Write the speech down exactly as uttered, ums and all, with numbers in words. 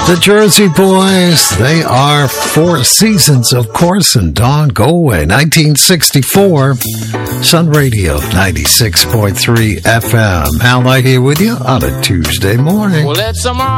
The Jersey Boys, they are Four Seasons, of course, and Don't Go Away, nineteen sixty-four, Sun Radio, ninety-six point three F M. Hal Knight here with you on a Tuesday morning. Well, let some